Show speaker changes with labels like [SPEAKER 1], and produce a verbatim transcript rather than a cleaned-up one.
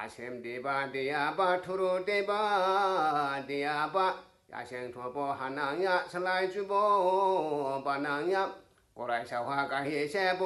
[SPEAKER 1] 야셈 대바 대야바 투루 대바 대야바 야생 토보 하나야 슬라이 주보 바나야 꼬라이 사화가 해세